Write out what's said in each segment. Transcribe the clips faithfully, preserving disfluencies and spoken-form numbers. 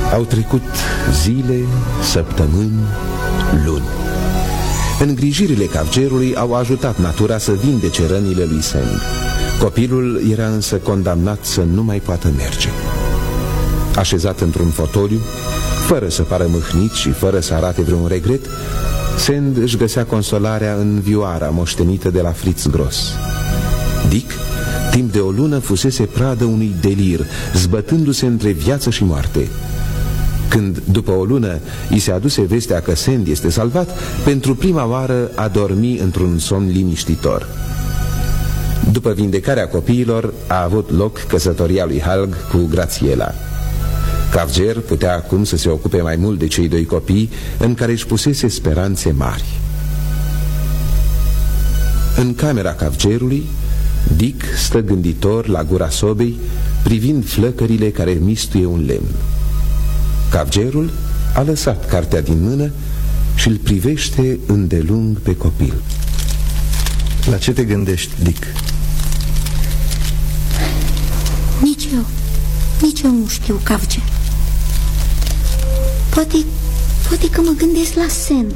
Au trecut zile, săptămâni, luni. Îngrijirile Cavgerului au ajutat natura să vindece rănile lui Sand. Copilul era însă condamnat să nu mai poată merge. Așezat într-un fotoliu, fără să pară mâhnit și fără să arate vreun regret, Sand își găsea consolarea în vioara moștenită de la Fritz Gross. Dick, timp de o lună, fusese pradă unui delir, zbătându-se între viață și moarte. Când, după o lună, i se aduse vestea că Sand este salvat, pentru prima oară a dormi într-un somn liniștitor. După vindecarea copiilor, a avut loc căsătoria lui Halg cu Grațiela. Cavger putea acum să se ocupe mai mult de cei doi copii, în care își pusese speranțe mari. În camera Cavgerului, Dick stă gânditor la gura sobei, privind flăcările care mistuie un lemn. Cavgerul a lăsat cartea din mână și îl privește îndelung pe copil. La ce te gândești, Dick? Nici eu Nici eu nu știu, Cavger. Poate, poate că mă gândesc la Sand.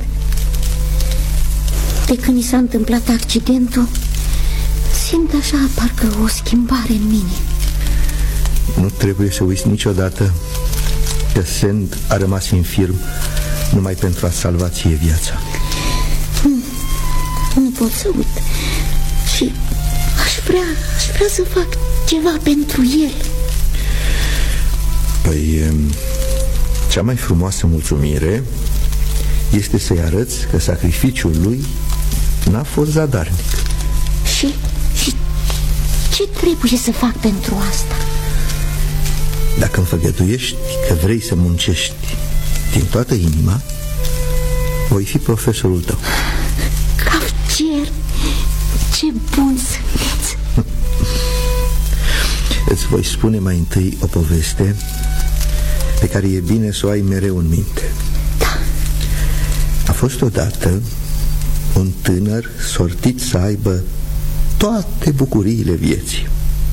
De când mi s-a întâmplat accidentul, simt așa parcă o schimbare în mine. Nu trebuie să uiți niciodată că Sand a rămas infirm numai pentru a salva ție viața. Nu, nu pot să uit. Și aș vrea, aș vrea să fac ceva pentru el. Păi, cea mai frumoasă mulțumire este să-i arăți că sacrificiul lui n-a fost zadarnic. Și, și ce trebuie să fac pentru asta? Dacă îmi făgăduiești că vrei să muncești din toată inima, voi fi profesorul tău. Cavger, ce bun sunteți! Îți voi spune mai întâi o poveste pe care e bine să o ai mereu în minte. Da. A fost odată un tânăr sortit să aibă toate bucuriile vieții.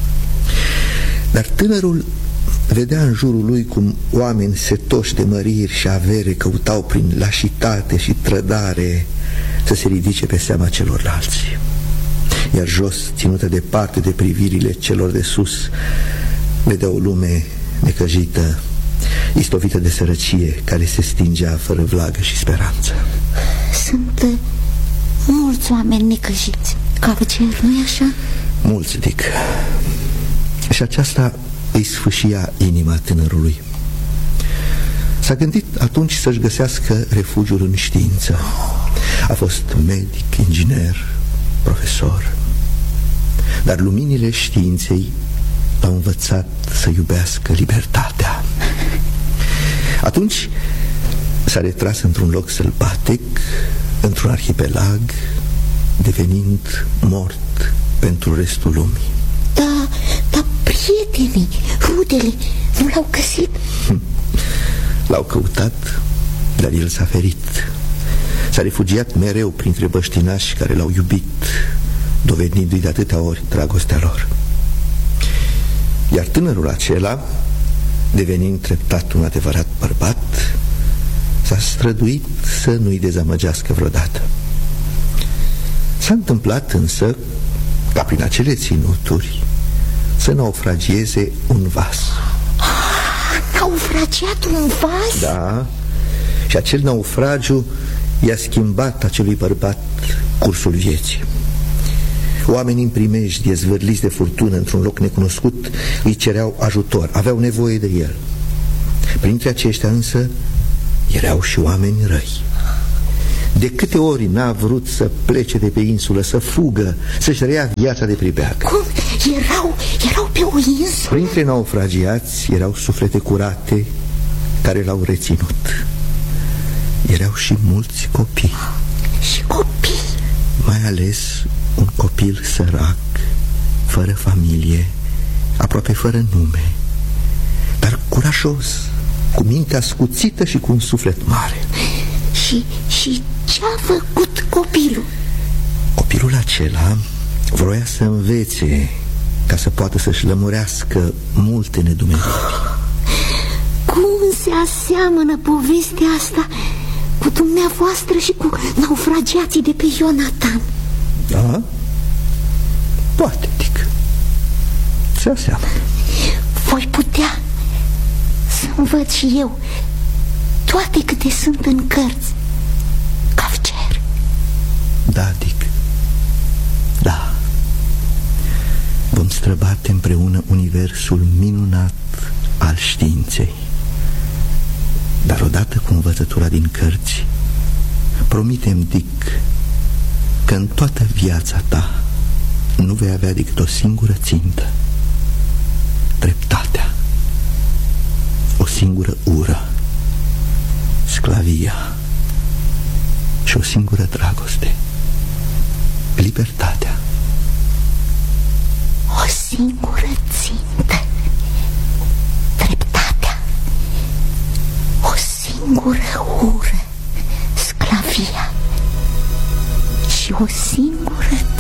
Dar tânărul vedea în jurul lui cum oameni setoși de măriri și avere căutau prin lașitate și trădare să se ridice pe seama celorlalți. Iar jos, ținută departe de privirile celor de sus, vedea o lume necăjită, istovită de sărăcie, care se stingea fără vlagă și speranță. Sunt uh, mulți oameni necăjiți, Cavger, nu-i așa? Mulți, Dick. Și aceasta îi sfâșia inima tânărului. S-a gândit atunci să-și găsească refugiul în știință. A fost medic, inginer, profesor. Dar luminile științei l-au învățat să iubească libertatea. Atunci s-a retras într-un loc sălbatic, într-un arhipelag, devenind mort pentru restul lumii. Da, dar prietenii, rudele, nu l-au găsit? L-au căutat, dar el s-a ferit. S-a refugiat mereu printre băștinași care l-au iubit, dovedindu-i de atâtea ori dragostea lor. Iar tânărul acela, devenind treptat un adevărat bărbat, s-a străduit să nu-i dezamăgească vreodată. S-a întâmplat însă ca prin acele ținuturi să naufragieze un vas. Naufragiat un vas? Da, și acel naufragiu i-a schimbat acelui bărbat cursul vieții. Oamenii în primejdie, zvârliți de furtună într-un loc necunoscut, îi cereau ajutor, aveau nevoie de el. Printre aceștia însă erau și oameni răi. De câte ori n-a vrut să plece de pe insulă, să fugă, să-și reia viața de pribeag. Cum? Erau, erau pe o insulă? Printre naufragiați erau suflete curate care l-au reținut. Erau și mulți copii. Și copii? Mai ales un copil sărac, fără familie, aproape fără nume, dar curajos, cu mintea ascuțită și cu un suflet mare. Și, și ce-a făcut copilul? Copilul acela vroia să învețe ca să poată să-și lămurească multe nedumeriri. Cum se aseamănă povestea asta cu dumneavoastră și cu naufragiații de pe Ionatan. Da? Poate, Dick. Se aseamănă. Voi putea să-mi văd și eu toate câte sunt în cărți, Cavcer. Da, Dick. Da. Vom străbate împreună universul minunat al științei. Dar odată cu învățătura din cărți, promitem, Dick, că în toată viața ta nu vei avea decât o singură țintă: dreptatea. O singură ură: sclavia. Și o singură dragoste: libertatea. O singură țintă: dreptatea. O singură ură: sclavia. Și o singură